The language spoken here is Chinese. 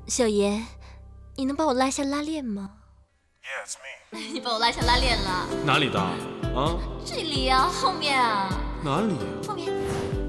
小爷，你能把我拉下拉链吗？ Yeah, it's me. 你把我拉下拉链了？ 哪里的？啊？ 这里啊，后面啊。 哪里？ 后面